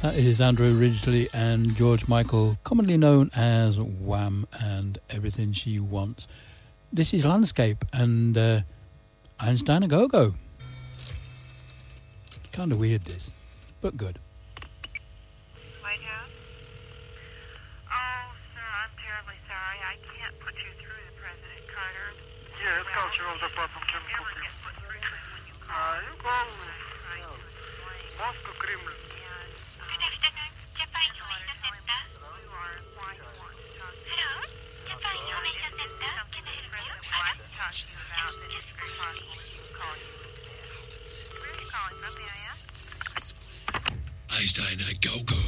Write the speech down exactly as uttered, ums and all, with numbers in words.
That is Andrew Ridgeley and George Michael, commonly known as Wham and Everything She Wants. This is Landscape and uh, Einstein a Go-Go. Kind of weird this, but good. White House? Oh, sir, I'm terribly sorry. I can't put you through to President Carter. Yes, Cultural Department.